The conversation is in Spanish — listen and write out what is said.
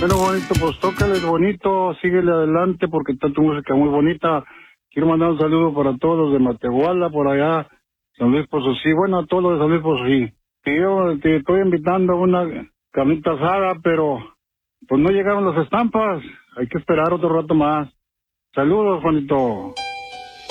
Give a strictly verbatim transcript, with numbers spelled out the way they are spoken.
Bueno, bonito, pues tócale bonito, síguele adelante porque está tu música muy bonita. Quiero mandar un saludo para todos los de Matehuala, por allá, San Luis Potosí, bueno, a todos los de San Luis Potosí. Que yo te estoy invitando a una carnita asada, pero pues no llegaron las estampas. Hay que esperar otro rato más. Saludos, Juanito.